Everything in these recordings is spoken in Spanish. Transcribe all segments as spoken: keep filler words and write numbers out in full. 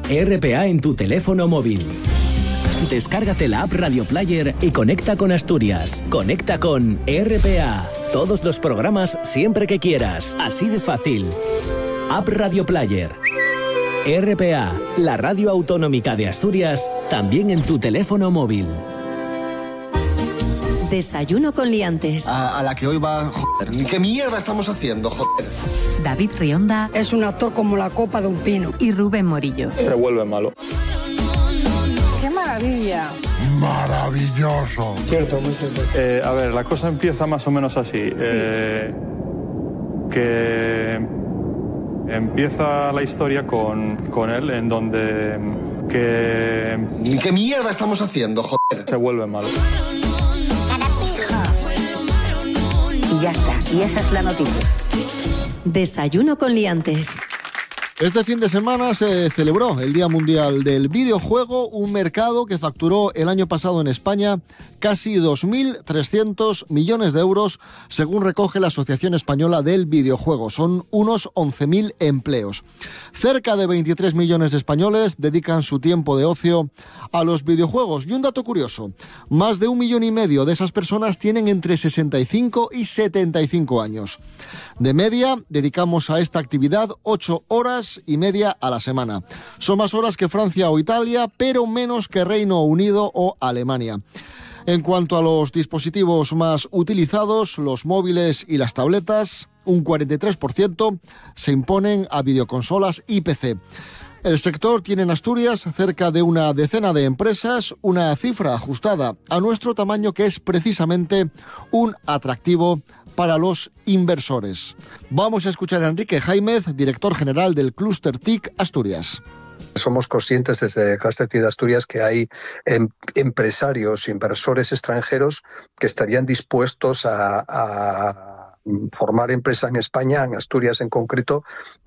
R P A en tu teléfono móvil. Descárgate la app Radio Player y conecta con Asturias. Conecta con R P A. Todos los programas siempre que quieras. Así de fácil. App Radio Player. R P A, la radio autonómica de Asturias, también en tu teléfono móvil. Desayuno con liantes. A, a la que hoy va... Joder, ¿qué mierda estamos haciendo, joder? David Rionda. Es un actor como la copa de un pino. Y Rubén Morillo. Se vuelve malo. ¡Qué maravilla! ¡Maravilloso! Cierto, muy cierto. Eh, a ver, la cosa empieza más o menos así. Sí. Eh, que empieza la historia con, con él, en donde... Que... ¿Qué mierda estamos haciendo, joder? Se vuelve malo. Y ya está, y esa es la noticia. Desayuno con liantes. Este fin de semana se celebró el Día Mundial del Videojuego, un mercado que facturó el año pasado en España casi dos mil trescientos millones de euros, según recoge la Asociación Española del Videojuego. Son unos once mil empleos. Cerca de veintitrés millones de españoles dedican su tiempo de ocio a los videojuegos. Y un dato curioso, más de un millón y medio de esas personas tienen entre sesenta y cinco y setenta y cinco años. De media, dedicamos a esta actividad ocho horas y media a la semana. Son más horas que Francia o Italia, pero menos que Reino Unido o Alemania. En cuanto a los dispositivos más utilizados, los móviles y las tabletas, un cuarenta y tres por ciento se imponen a videoconsolas y P C. El sector tiene en Asturias cerca de una decena de empresas, una cifra ajustada a nuestro tamaño que es precisamente un atractivo para los inversores. Vamos a escuchar a Enrique Jaimez, director general del Cluster T I C Asturias. Somos conscientes desde Cluster T I C de Asturias que hay em, empresarios, inversores extranjeros que estarían dispuestos a... a formar empresa en España, en Asturias en concreto,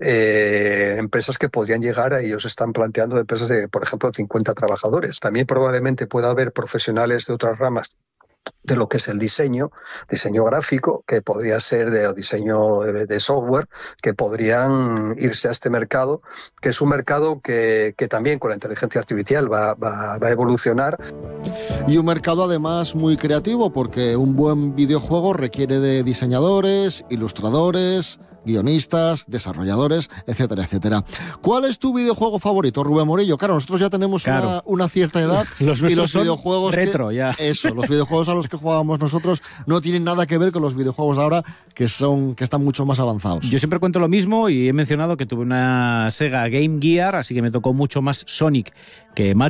eh, empresas que podrían llegar a ellos están planteando empresas de, por ejemplo, cincuenta trabajadores. También probablemente pueda haber profesionales de otras ramas de lo que es el diseño, diseño gráfico, que podría ser de diseño de, de software, que podrían irse a este mercado, que es un mercado que, que también con la inteligencia artificial va, va, va a evolucionar. Y un mercado además muy creativo, porque un buen videojuego requiere de diseñadores, ilustradores, guionistas, desarrolladores, etcétera, etcétera. ¿Cuál es tu videojuego favorito, Rubén Morillo? Claro, nosotros ya tenemos claro. una, una cierta edad los y los videojuegos retro que, ya. Eso, los videojuegos a los que jugábamos nosotros no tienen nada que ver con los videojuegos de ahora, que son que están mucho más avanzados. Yo siempre cuento lo mismo y he mencionado que tuve una Sega Game Gear, así que me tocó mucho más Sonic que Mario.